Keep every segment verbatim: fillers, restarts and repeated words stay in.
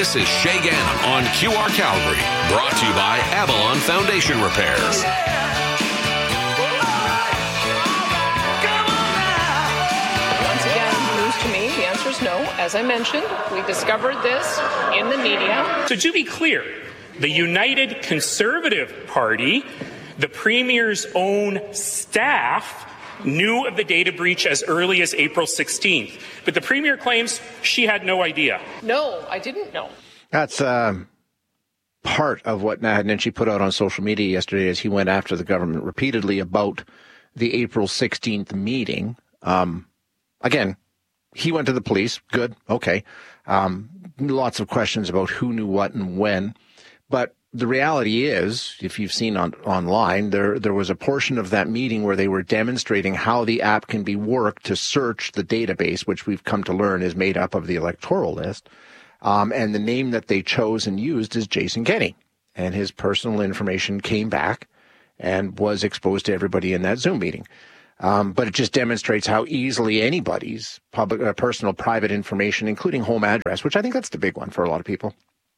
This is Shay Gannon on Q R Calgary, brought to you by Avalon Foundation Repairs. Once again, news to me, the answer is no. As I mentioned, we discovered this in the media. So to be clear, the United Conservative Party, the Premier's own staff, knew of the data breach as early as April sixteenth. But the Premier claims she had no idea. No, I didn't know. That's uh, part of what Naheed Nenshi put out on social media yesterday as he went after the government repeatedly about the April sixteenth meeting. Um, again, he went to the police. Good. Okay. Um, lots of questions about who knew what and when. But the reality is, if you've seen on online, there there was a portion of that meeting where they were demonstrating how the app can be worked to search the database, which we've come to learn is made up of the electoral list. Um, and the name that they chose and used is Jason Kenney. And his personal information came back and was exposed to everybody in that Zoom meeting. Um, but it just demonstrates how easily anybody's public, uh, personal, private information, including home address, which I think that's the big one for a lot of people,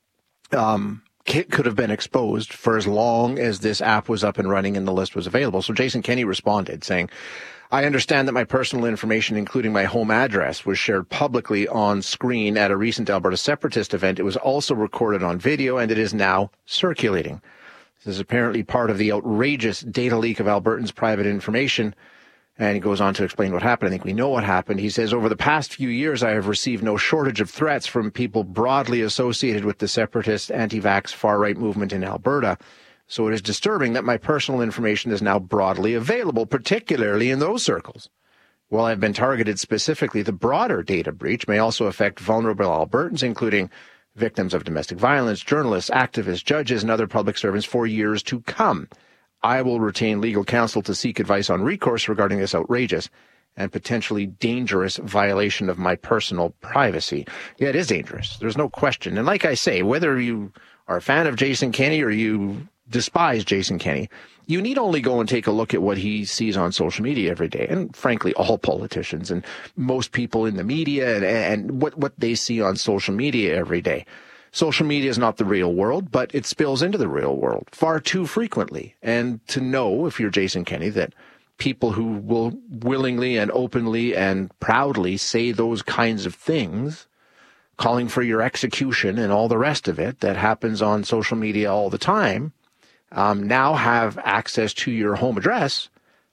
um, could have been exposed for as long as this app was up and running and the list was available. So Jason Kenney responded saying, I understand that my personal information, including my home address, was shared publicly on screen at a recent Alberta Separatist event. It was also recorded on video, and it is now circulating. This is apparently part of the outrageous data leak of Albertans' private information. And he goes on to explain what happened. I think we know what happened. He says, over the past few years, I have received no shortage of threats from people broadly associated with the separatist anti-vax far-right movement in Alberta. So it is disturbing that my personal information is now broadly available, particularly in those circles. While I've been targeted specifically, the broader data breach may also affect vulnerable Albertans, including victims of domestic violence, journalists, activists, judges, and other public servants for years to come. I will retain legal counsel to seek advice on recourse regarding this outrageous and potentially dangerous violation of my personal privacy. Yeah, it is dangerous. There's no question. And like I say, whether you are a fan of Jason Kenney or you despise Jason Kenney, you need only go and take a look at what he sees on social media every day. And frankly, all politicians and most people in the media and, and what, what they see on social media every day. Social media is not the real world, but it spills into the real world far too frequently. And to know, if you're Jason Kenney, that people who will willingly and openly and proudly say those kinds of things, calling for your execution and all the rest of it that happens on social media all the time, um, now have access to your home address,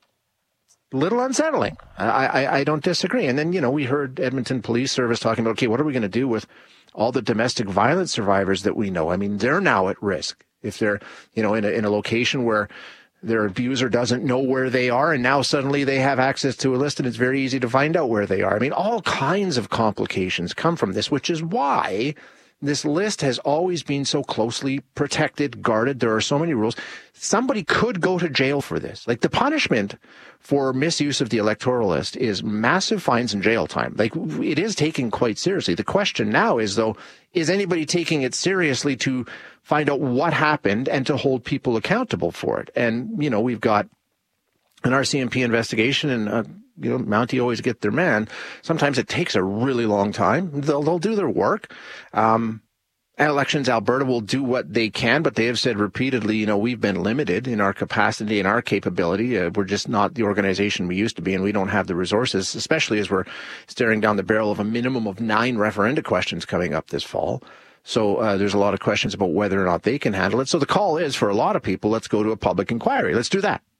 a little unsettling. I, I, I don't disagree. And then, you know, we heard Edmonton Police Service talking about, okay, what are we going to do with all the domestic violence survivors that we know? I mean, they're now at risk if they're, you know, in a, in a location where their abuser doesn't know where they are, and now suddenly they have access to a list and it's very easy to find out where they are. I mean, all kinds of complications come from this, which is why this list has always been so closely protected, guarded. There are so many rules. Somebody could go to jail for this. Like, the punishment for misuse of the electoral list is massive fines and jail time. Like, it is taken quite seriously. The question now is, though, is anybody taking it seriously to find out what happened and to hold people accountable for it? And, you know, we've got an R C M P investigation, and uh, you know, Mountie always get their man. Sometimes it takes a really long time. They'll, they'll do their work. Um, Elections Alberta will do what they can, but they have said repeatedly, you know, we've been limited in our capacity and our capability. Uh, we're just not the organization we used to be, and we don't have the resources, especially as we're staring down the barrel of a minimum of nine referenda questions coming up this fall. So uh, there's a lot of questions about whether or not they can handle it. So the call is, for a lot of people, let's go to a public inquiry. Let's do that.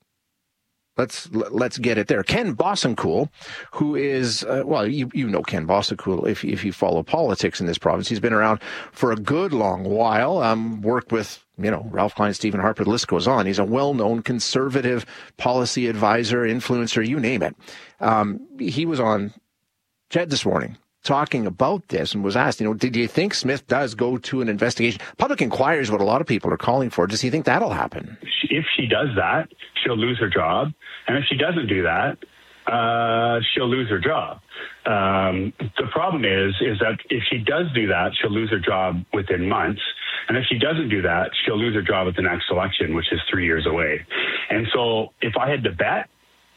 Let's let's get it there. Ken Bossencool, who is, uh, well, you you know Ken Bossencool if, if you follow politics in this province. He's been around for a good long while, um, worked with, you know, Ralph Klein, Stephen Harper, the list goes on. He's a well-known conservative policy advisor, influencer, you name it. Um, he was on Ched this morning talking about this and was asked, you know, did you think Smith does go to an investigation? Public inquiry is what a lot of people are calling for. Does he think that'll happen? If she does that, she'll lose her job. And if she doesn't do that, uh, she'll lose her job. Um, the problem is, is that if she does do that, she'll lose her job within months. And if she doesn't do that, she'll lose her job at the next election, which is three years away. And so if I had to bet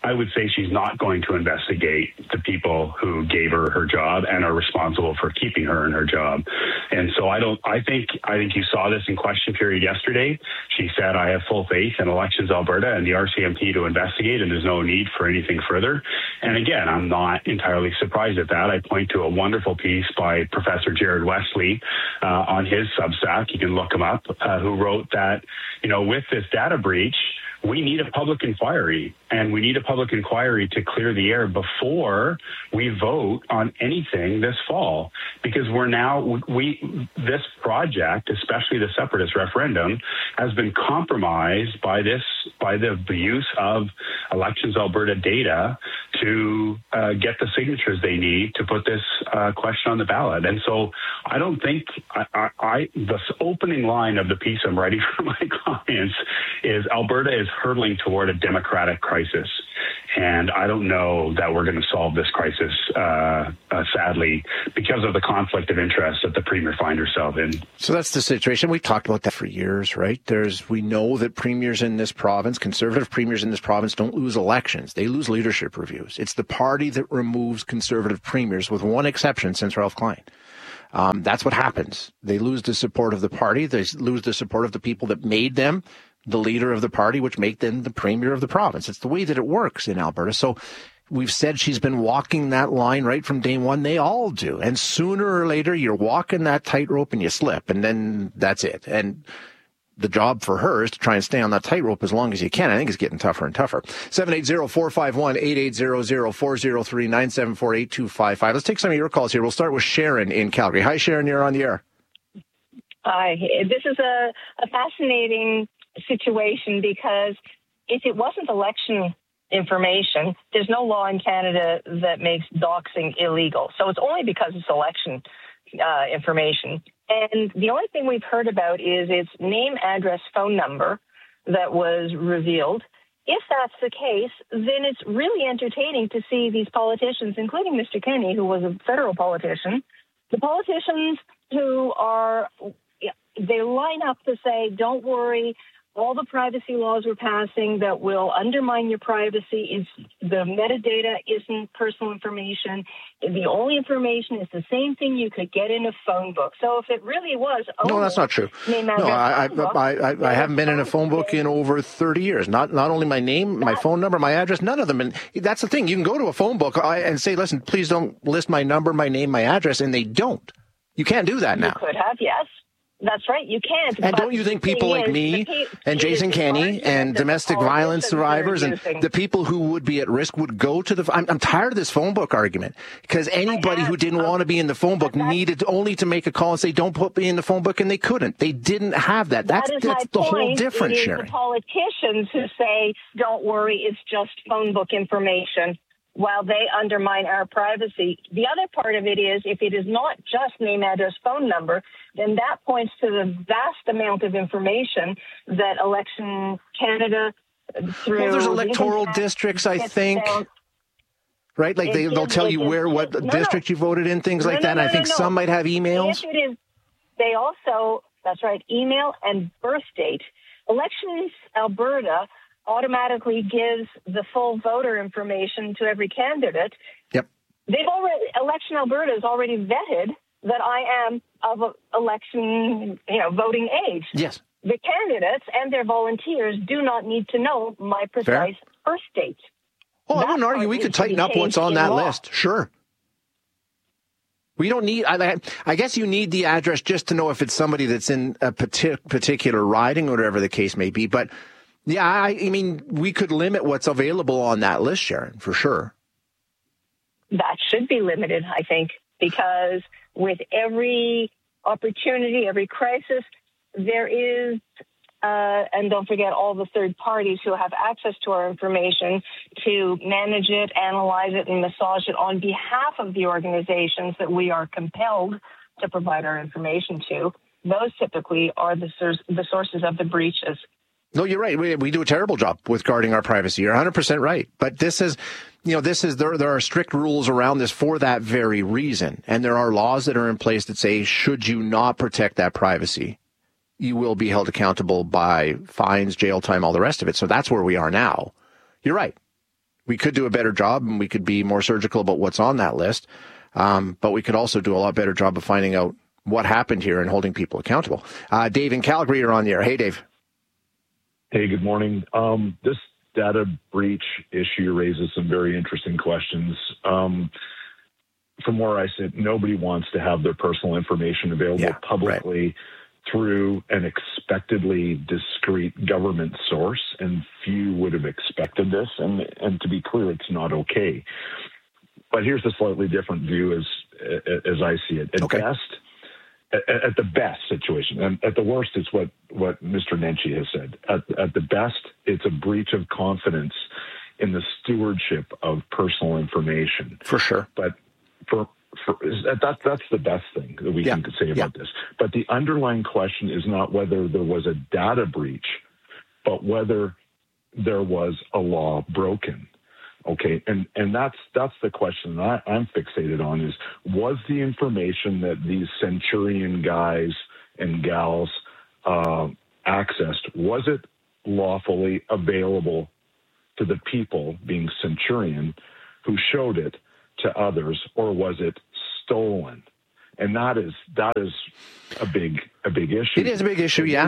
I would say she's not going to investigate the people who gave her her job and are responsible for keeping her in her job. And so I don't, I think, I think you saw this in question period yesterday. She said, I have full faith in Elections Alberta and the R C M P to investigate, and there's no need for anything further. And again, I'm not entirely surprised at that. I point to a wonderful piece by Professor Jared Wesley uh, on his Substack. You can look him up, uh, who wrote that, you know, with this data breach, we need a public inquiry, and we need a public inquiry to clear the air before we vote on anything this fall, because we're now, we, this project, especially the separatist referendum, has been compromised by this, by the, the use of Elections Alberta data to uh, get the signatures they need to put this uh, question on the ballot. And so I don't think, I, I, I the opening line of the piece I'm writing for my clients is Alberta is hurtling toward a democratic crisis. And I don't know that we're going to solve this crisis, uh, uh, sadly, because of the conflict of interest that the Premier finds herself in. So that's the situation. We've talked about that for years, right? There's, we know that premiers in this province, Conservative premiers in this province, don't lose elections. They lose leadership reviews. It's the party that removes Conservative premiers, with one exception since Ralph Klein. Um, that's what happens. They lose the support of the party. They lose the support of the people that made them the leader of the party, which make them the premier of the province. It's the way that it works in Alberta. So we've said she's been walking that line right from day one. They all do. And sooner or later, you're walking that tightrope and you slip, and then that's it. And the job for her is to try and stay on that tightrope as long as you can. I think it's getting tougher and tougher. seven eight zero, four five one, eight eight zero zero, four zero three, nine seven four, eight two five five. Let's take some of your calls here. We'll start with Sharon in Calgary. Hi, Sharon. You're on the air. Hi. This is a, a fascinating situation, because if it wasn't election information, there's no law in Canada that makes doxing illegal. So it's only because it's election uh, information. And the only thing we've heard about is its name, address, phone number that was revealed. If that's the case, then it's really entertaining to see these politicians, including Mister Kenney, who was a federal politician, the politicians who are, they line up to say, don't worry, all the privacy laws we're passing that will undermine your privacy is the metadata isn't personal information. The only information is the same thing you could get in a phone book. So if it really was, no, that's not true. Name, no, I, I, book, I, I, I haven't been in a phone book in over thirty years. Not not only my name, my phone number, my address, none of them. And that's the thing. You can go to a phone book and say, listen, please don't list my number, my name, my address, and they don't. You can't do that now. You could have, yes. That's right, you can't. And don't you think people like is, me pe- and Jason Kenney and domestic violence survivors and the people who would be at risk would go to the... I'm, I'm tired of this phone book argument, because anybody have, who didn't um, want to be in the phone book needed only to make a call and say, don't put me in the phone book, and they couldn't. They didn't have that. That's, that that's the point. whole difference, it is Sharon. The politicians who say, don't worry, it's just phone book information, while they undermine our privacy. The other part of it is, if it is not just name, address, phone number, then that points to the vast amount of information that Election Canada, through... Well, there's electoral districts, I think, down. Right? Like they, they'll tell you where, what no, district no. you voted in, things no, like no, that. No, and I think no, no. some might have emails. If it is, they also, that's right, email and birth date. Elections Alberta automatically gives the full voter information to every candidate. Yep. They've already, Election Alberta has already vetted that I am of a election, you know, voting age. Yes. The candidates and their volunteers do not need to know my precise Fair. birth date. Oh, that I wouldn't argue we could tighten up what's on that law. list. Sure. We don't need, I, I guess you need the address just to know if it's somebody that's in a particular riding or whatever the case may be. But yeah, I, I mean, we could limit what's available on that list, Sharon, for sure. That should be limited, I think, because with every opportunity, every crisis, there is, uh, and don't forget all the third parties who have access to our information to manage it, analyze it, and massage it on behalf of the organizations that we are compelled to provide our information to. Those typically are the, the sources of the breaches. No, you're right. We, we do a terrible job with guarding our privacy. You're one hundred percent right. But this is, you know, this is, there, there are strict rules around this for that very reason. And there are laws that are in place that say, should you not protect that privacy, you will be held accountable by fines, jail time, all the rest of it. So that's where we are now. You're right. we could do a better job and we could be more surgical about what's on that list. Um, but we could also do a lot better job of finding out what happened here and holding people accountable. Uh, Dave in Calgary, you're on the air. Hey, Dave. Hey, good morning. Um, this data breach issue raises some very interesting questions. Um, from where I sit, nobody wants to have their personal information available yeah, publicly right. through an expectedly discreet government source, and few would have expected this. And, and to be clear, it's not okay. But here's a slightly different view as as I see it. At okay. best, at, at the best situation, and at the worst, it's what, what Mister Nenshi has said. At, at the best, it's a breach of confidence in the stewardship of personal information. For sure. But for, for that, that's the best thing that we yeah. can say about yeah. this. But the underlying question is not whether there was a data breach, but whether there was a law broken. Okay, and, and that's that's the question I, I'm fixated on is, was the information that these Centurion guys and gals uh, accessed, was it lawfully available to the people, being Centurion, who showed it to others, or was it stolen? And that is that is a big a big issue. It is a big issue, yeah.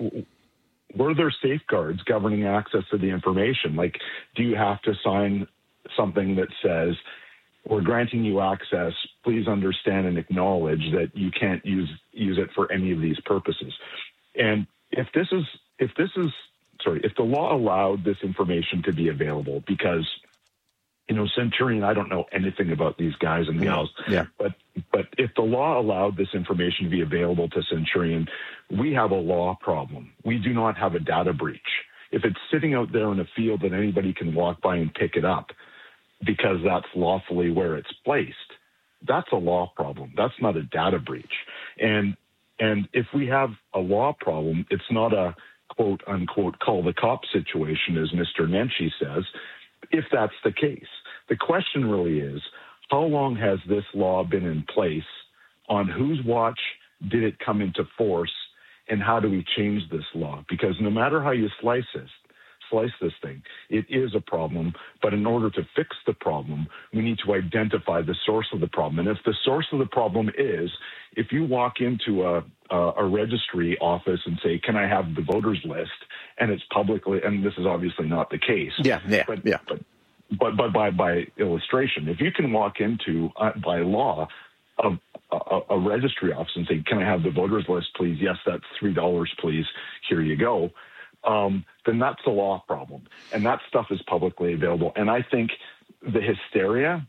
Were there safeguards governing access to the information? Like, do you have to sign something that says, we're granting you access, please understand and acknowledge that you can't use use it for any of these purposes? And if this is, if this is, sorry, if the law allowed this information to be available, because, you know, Centurion, I don't know anything about these guys and gals, yeah. but but if the law allowed this information to be available to Centurion, we have a law problem. We do not have a data breach. If it's sitting out there in a field that anybody can walk by and pick it up because that's lawfully where it's placed, that's a law problem. That's not a data breach. And and if we have a law problem, it's not a quote unquote call the cops situation, as Mister Nenshi says, if that's the case. The question really is, how long has this law been in place? On whose watch did it come into force? And how do we change this law? Because no matter how you slice this, slice this thing, it is a problem. But in order to fix the problem, we need to identify the source of the problem. And if the source of the problem is, if you walk into a, a, a registry office and say, can I have the voters list? And it's publicly, and this is obviously not the case. Yeah, yeah, but, yeah. But, but, but by, by illustration, if you can walk into, uh, by law, a, a, a registry office and say, can I have the voters list, please? Yes, that's three dollars, please. Here you go. Um, then that's a law problem. And that stuff is publicly available. And I think the hysteria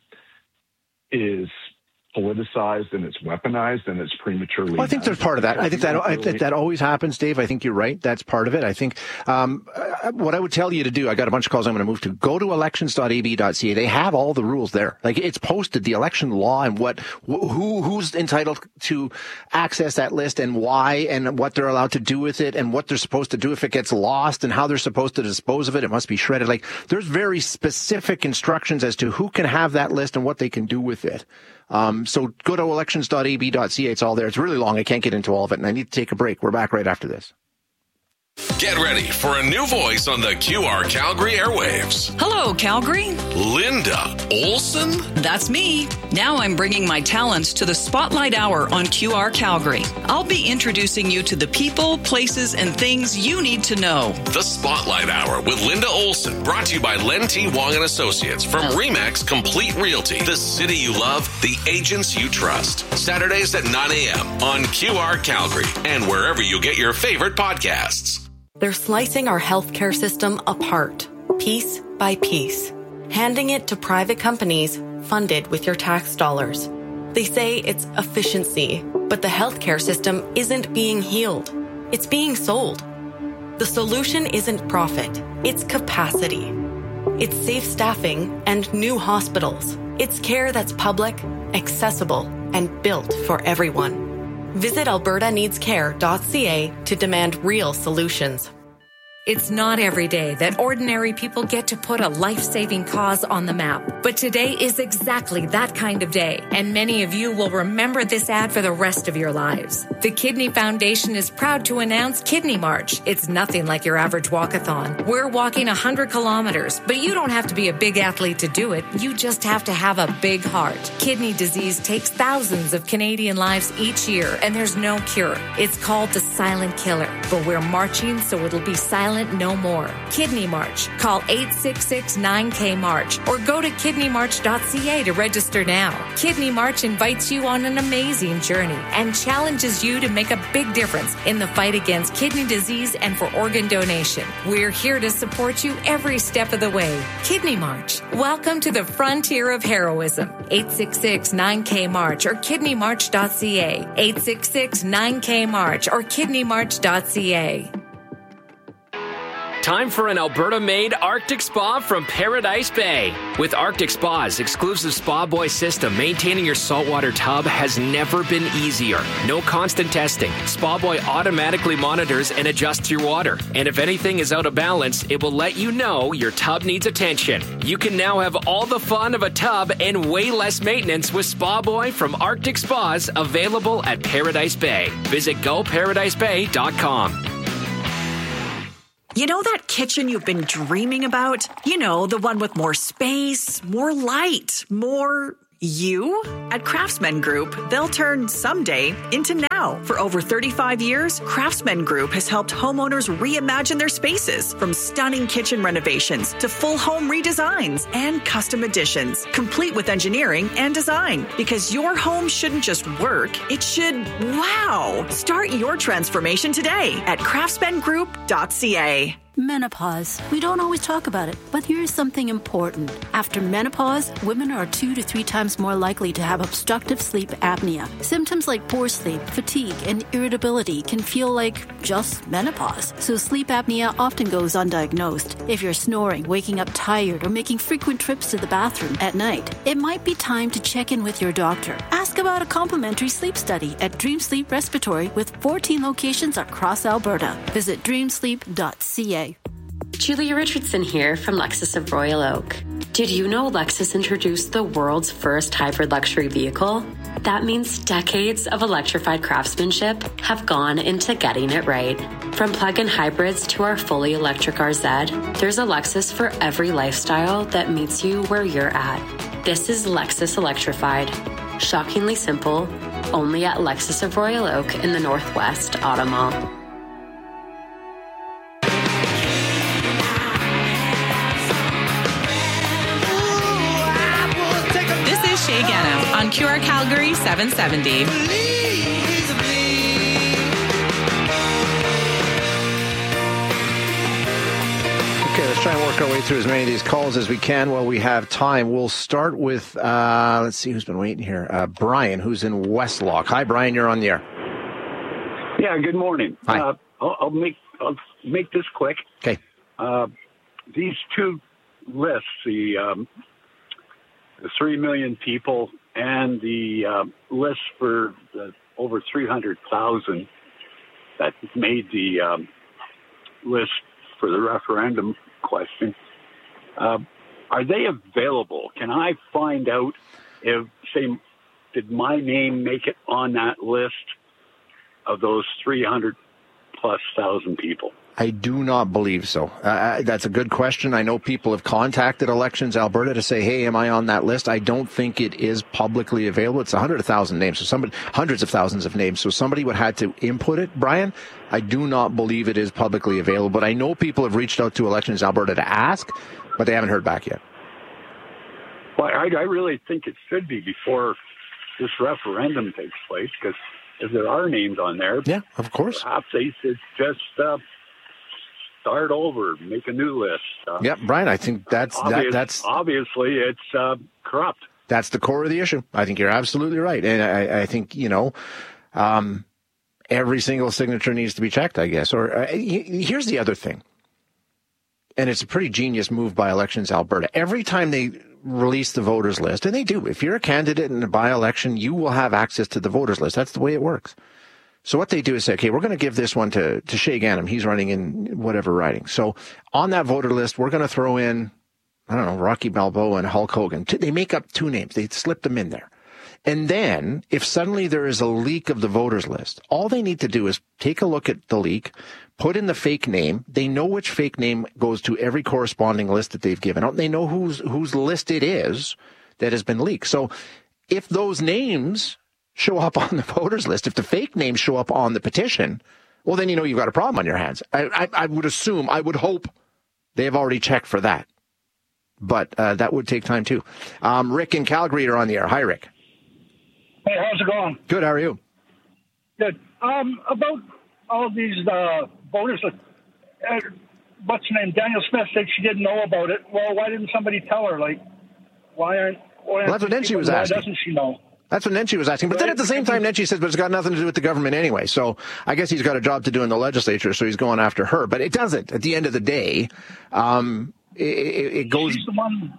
is politicized and it's weaponized and it's prematurely. Well, I think there's part of that. I think that I think that always happens, Dave. I think you're right. That's part of it. I think um, what I would tell you to do, I got a bunch of calls I'm going to move to. Go to elections dot a b dot c a. They have all the rules there. Like, it's posted, the election law and what who who's entitled to access that list and why and what they're allowed to do with it and what they're supposed to do if it gets lost and how they're supposed to dispose of it. It must be shredded. Like, there's very specific instructions as to who can have that list and what they can do with it. Um, so go to elections dot a b dot c a. It's all there. It's really long. I can't get into all of it, and I need to take a break. We're back right after this. Get ready for a new voice on the Q R Calgary airwaves. Hello, Calgary. Linda Olson? That's me. Now I'm bringing my talents to the Spotlight Hour on Q R Calgary. I'll be introducing you to the people, places, and things you need to know. The Spotlight Hour with Linda Olson, brought to you by Len T. Wong and Associates from Remax Complete Realty. The city you love, the agents you trust. Saturdays at nine a.m. on Q R Calgary and wherever you get your favorite podcasts. They're slicing our healthcare system apart, piece by piece, handing it to private companies funded with your tax dollars. They say it's efficiency, but the healthcare system isn't being healed. It's being sold. The solution isn't profit, it's capacity. It's safe staffing and new hospitals. It's care that's public, accessible, and built for everyone. Visit alberta needs care dot c a to demand real solutions. It's not every day that ordinary people get to put a life-saving cause on the map, but today is exactly that kind of day, and many of you will remember this ad for the rest of your lives. The Kidney Foundation is proud to announce Kidney March. It's nothing like your average walkathon. We're walking one hundred kilometers, but you don't have to be a big athlete to do it. You just have to have a big heart. Kidney disease takes thousands of Canadian lives each year, and there's no cure. It's called the silent killer, but we're marching so it'll be silent no more. Kidney March. Call eight six six nine K March or go to kidney march dot c a to register now. Kidney March invites you on an amazing journey and challenges you to make a big difference in the fight against kidney disease and for organ donation. We're here to support you every step of the way. Kidney March. Welcome to the frontier of heroism. eight six six nine K March or kidney march dot c a. eight six six nine K March or kidney march dot c a. Time for an Alberta-made Arctic Spa from Paradise Bay. With Arctic Spa's exclusive Spa Boy system, maintaining your saltwater tub has never been easier. No constant testing. Spa Boy automatically monitors and adjusts your water. And if anything is out of balance, it will let you know your tub needs attention. You can now have all the fun of a tub and way less maintenance with Spa Boy from Arctic Spas, available at Paradise Bay. Visit go paradise bay dot com. You know that kitchen you've been dreaming about? You know, the one with more space, more light, more you? At Craftsman Group, they'll turn someday into now. For over thirty-five years, Craftsman Group has helped homeowners reimagine their spaces, from stunning kitchen renovations to full home redesigns and custom additions, complete with engineering and design. Because your home shouldn't just work, it should wow. Start your transformation today at craftsman group dot c a. Menopause. We don't always talk about it, but here's something important. After menopause, women are two to three times more likely to have obstructive sleep apnea. Symptoms like poor sleep, fatigue, and irritability can feel like just menopause. So sleep apnea often goes undiagnosed. If you're snoring, waking up tired, or making frequent trips to the bathroom at night, it might be time to check in with your doctor. Ask about a complimentary sleep study at Dream Sleep Respiratory with fourteen locations across Alberta. Visit dream sleep dot c a. Julia Richardson here from Lexus of Royal Oak. Did you know Lexus introduced the world's first hybrid luxury vehicle? That means decades of electrified craftsmanship have gone into getting it right. From plug-in hybrids to our fully electric R Z, there's a Lexus for every lifestyle that meets you where you're at. This is Lexus Electrified. Shockingly simple, only at Lexus of Royal Oak in the Northwest Auto Mall. Shay Gano on Q R Calgary seven seventy. Okay, let's try and work our way through as many of these calls as we can while we have time. We'll start with, uh, let's see who's been waiting here. Uh, Brian, who's in Westlock. Hi, Brian, you're on the air. Yeah, good morning. Hi. Uh, I'll, I'll make I'll make this quick. Okay. Uh, these two lists, the um, the three million people and the uh, list for the over three hundred thousand that made the um, list for the referendum question, uh, are they available? Can I find out if, say, did my name make it on that list of those three hundred plus thousand people? I do not believe so. Uh, that's a good question. I know people have contacted Elections Alberta to say, hey, am I on that list? I don't think it is publicly available. It's one hundred thousand names, so somebody, hundreds of thousands of names. So somebody would have to input it. Brian, I do not believe it is publicly available, but I know people have reached out to Elections Alberta to ask, but they haven't heard back yet. Well, I, I really think it should be before this referendum takes place, because if there are names on there, yeah, of course, perhaps they should just uh, start over, make a new list. Uh, yeah, Brian, I think that's obvious, that, that's obviously it's uh, corrupt. That's the core of the issue. I think you're absolutely right, and I, I think you know, um, every single signature needs to be checked, I guess. Or uh, here's the other thing, and it's a pretty genius move by Elections Alberta. Every time they release the voters list, and they do, if you're a candidate in a by-election, you will have access to the voters list. That's the way it works. So what they do is say, okay, we're going to give this one to, to Shay Ganem. He's running in whatever riding. So on that voter list, we're going to throw in, I don't know, Rocky Balboa and Hulk Hogan. They make up two names. They slip them in there. And then if suddenly there is a leak of the voters list, all they need to do is take a look at the leak, put in the fake name. They know which fake name goes to every corresponding list that they've given out. They know whose, whose list it is that has been leaked. So if those names show up on the voters list, if the fake names show up on the petition, well, then you know you've got a problem on your hands. I, I, I would assume, I would hope they have already checked for that. But uh, that would take time, too. Um, Rick in Calgary are on the air. Hi, Rick. Hey, how's it going? Good. How are you? Good. Um, about all these uh, voters, uh, what's her name? Danielle Smith said she didn't know about it. Well, why didn't somebody tell her? Like, why aren't... Why well, that's what Nenshi was why asking. Why doesn't she know? That's what Nenshi was asking. But then at the same time, Nenshi says, but it's got nothing to do with the government anyway. So I guess he's got a job to do in the legislature, so he's going after her. But it doesn't. At the end of the day, um, it, it, it goes... She's the one...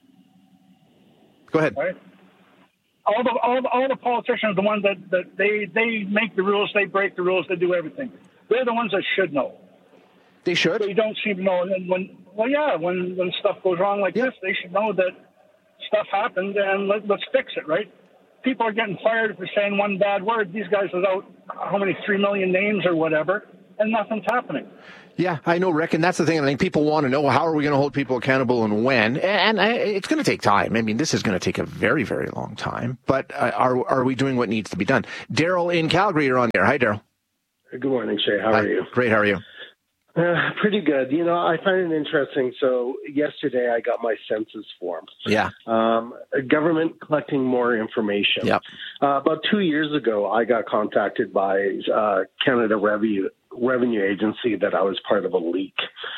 Go ahead. Right? All the, all the all the politicians are the ones that, that they, they make the rules, they break the rules, they do everything. They're the ones that should know. They should? They don't seem to know. And when, well, yeah, when, when stuff goes wrong like yeah. this, they should know that stuff happened and let, let's fix it, right? People are getting fired for saying one bad word. These guys without how many, three million names or whatever, and nothing's happening. Yeah, I know, Rick, and that's the thing. I think people want to know, how are we going to hold people accountable and when? And I, it's going to take time. I mean, this is going to take a very, very long time. But uh, are are we doing what needs to be done? Daryl in Calgary, you're on there. Hi, Daryl. Good morning, Shay. How Hi. are you? Great. How are you? Uh, pretty good. You know, I find it interesting. So yesterday I got my census form. Yeah. Um, government collecting more information. Yep. Uh, about two years ago, I got contacted by uh, Canada Revenue, Revenue Agency that I was part of a leak.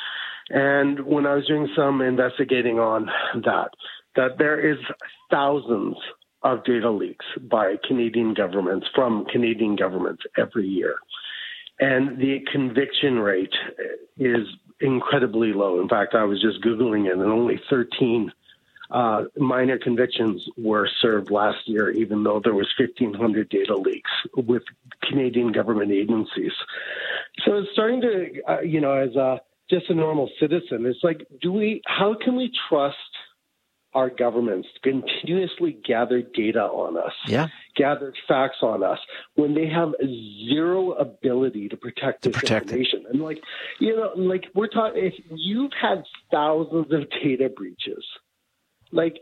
And when I was doing some investigating on that, that there is thousands of data leaks by Canadian governments, from Canadian governments every year. And the conviction rate is incredibly low. In fact, I was just Googling it, and only thirteen uh, minor convictions were served last year, even though there was fifteen hundred data leaks with Canadian government agencies. So it's starting to, uh, you know, as a, just a normal citizen, it's like, do we, how can we trust our governments to continuously gather data on us, yeah. gather facts on us, when they have zero ability to protect this protect information? It. And like, you know, like we're talking, if you've had thousands of data breaches, like,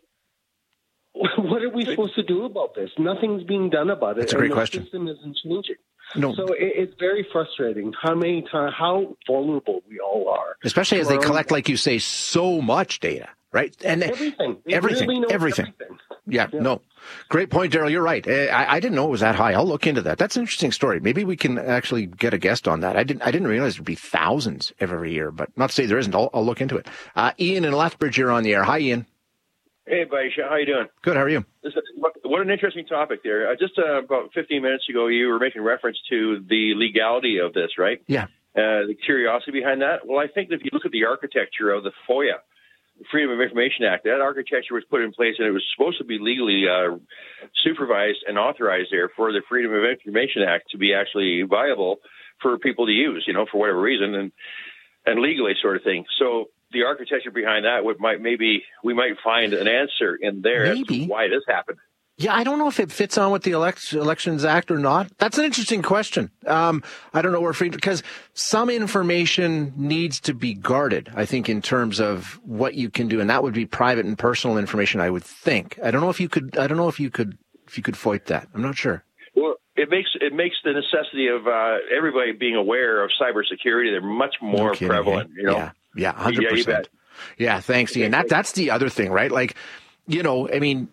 what are we supposed to do about this? Nothing's being done about it. That's a great and the question. system isn't changing. No. So it, it's very frustrating how many times, how vulnerable we all are. Especially as they collect, like you say, so much data, right? And everything. They everything. really know everything. everything. Yeah, yeah, no. Great point, Daryl. You're right. I, I didn't know it was that high. I'll look into that. That's an interesting story. Maybe we can actually get a guest on that. I didn't I didn't realize there'd be thousands every year, but not to say there isn't. I'll, I'll look into it. Uh, Ian in Lethbridge, you're on the air. Hi, Ian. Hey, Baisha. How you doing? Good. How are you? This is, what, what an interesting topic there. Uh, just uh, about fifteen minutes ago, you were making reference to the legality of this, right? Yeah. Uh, the curiosity behind that. Well, I think that if you look at the architecture of the FOIA, the Freedom of Information Act, that architecture was put in place, and it was supposed to be legally uh, supervised and authorized there for the Freedom of Information Act to be actually viable for people to use, you know, for whatever reason, and and legally sort of thing. So the architecture behind that would might maybe we might find an answer in there maybe. as to why this happened. Yeah, I don't know if it fits on with the elect- Elections Act or not. That's an interesting question. Um, I don't know where, because some information needs to be guarded, I think, in terms of what you can do, and that would be private and personal information, I would think. I don't know if you could. I don't know if you could. If you could FOIA that. I'm not sure. Well, it makes it makes the necessity of uh, everybody being aware of cybersecurity. They're much more no kidding, prevalent. eh? You know. Yeah. Yeah. Hundred yeah, percent. Yeah. Thanks, Ian. That that's the other thing, right? Like, you know, I mean.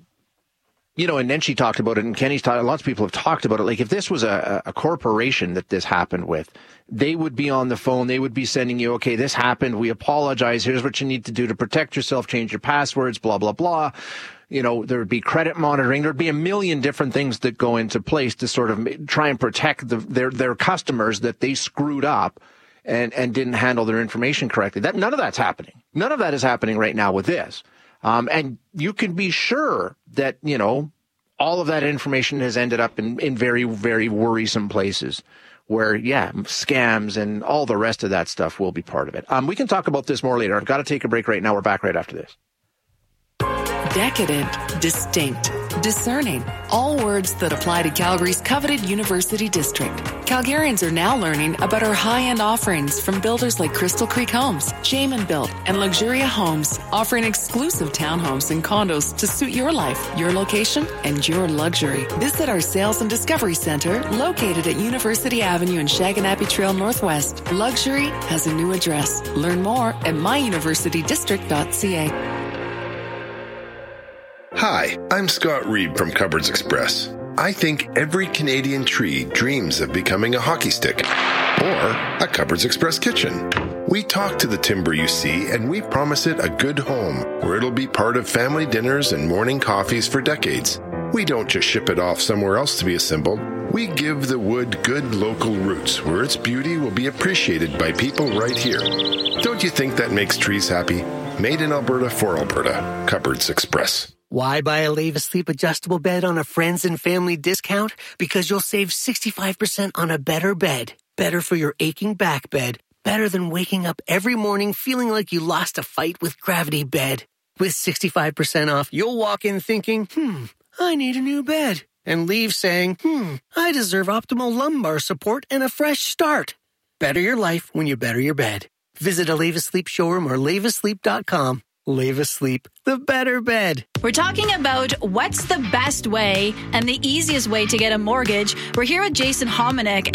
You know, and Nenshi talked about it, and Kenny's talked, lots of people have talked about it. Like, if this was a, a corporation that this happened with, they would be on the phone. They would be sending you, okay, this happened. We apologize. Here's what you need to do to protect yourself. Change your passwords, blah, blah, blah. You know, there would be credit monitoring. There'd be a million different things that go into place to sort of try and protect the, their their customers that they screwed up and, and didn't handle their information correctly. That none of that's happening. None of that is happening right now with this. Um, and you can be sure that, you know, all of that information has ended up in, in very, very worrisome places where, yeah, scams and all the rest of that stuff will be part of it. Um, we can talk about this more later. I've got to take a break right now. We're back right after this. Decadent, distinct, discerning. All words that apply to Calgary's coveted University District. Calgarians are now learning about our high-end offerings from builders like Crystal Creek Homes, Jamin Built, and Luxuria Homes, offering exclusive townhomes and condos to suit your life, your location, and your luxury. Visit our Sales and Discovery Center, located at University Avenue and Shaganappi Trail Northwest. Luxury has a new address. Learn more at my university district dot c a. Hi, I'm Scott Reed from Cupboards Express. I think every Canadian tree dreams of becoming a hockey stick or a Cupboards Express kitchen. We talk to the timber you see, and we promise it a good home where it'll be part of family dinners and morning coffees for decades. We don't just ship it off somewhere else to be assembled. We give the wood good local roots where its beauty will be appreciated by people right here. Don't you think that makes trees happy? Made in Alberta for Alberta. Cupboards Express. Why buy a Leva Sleep adjustable bed on a friends and family discount? Because you'll save sixty-five percent on a better bed. Better for your aching back bed. Better than waking up every morning feeling like you lost a fight with Gravity Bed. With sixty-five percent off, you'll walk in thinking, hmm, I need a new bed. And leave saying, hmm, I deserve optimal lumbar support and a fresh start. Better your life when you better your bed. Visit a Leva Sleep showroom or leva sleep dot com. Leva Sleep, the better bed. We're talking about what's the best way and the easiest way to get a mortgage. We're here with Jason Hominick.